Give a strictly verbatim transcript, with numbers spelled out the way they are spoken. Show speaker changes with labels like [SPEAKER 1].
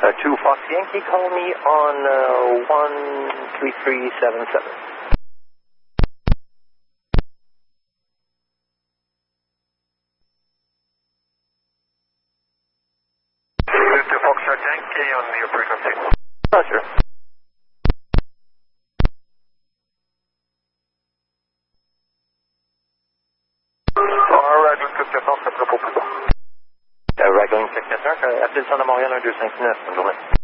[SPEAKER 1] Uh, two Fox Yankee, call me on uh, one three three seven seven.
[SPEAKER 2] two Fox Yankee on your frequency.
[SPEAKER 1] Roger.
[SPEAKER 2] Raglan sept quatre neuf, ça propos plus bas.
[SPEAKER 1] Uh, Raglan sept quatre neuf, uh, appelle ça à Montréal un deux cinq neuf, bonne journée.